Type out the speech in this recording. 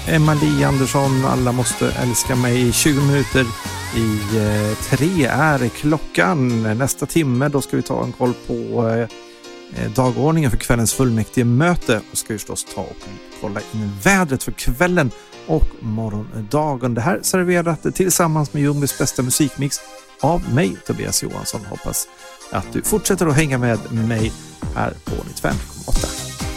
Emma-Li Andersson, Alla måste älska mig. 20 minuter i 3 är klockan. Nästa timme då ska vi ta en koll på dagordningen för kvällens fullmäktige-möte. Och ska vi förstås ta och kolla in vädret för kvällen och morgondagen. Det här serverat tillsammans med Ljungbys bästa musikmix av mig, Tobias Johansson. Hoppas att du fortsätter att hänga med mig här på 95,9.